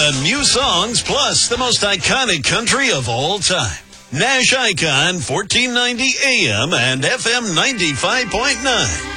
the new songs plus the most iconic country of all time. Nash Icon, 1490 AM and FM 95.9.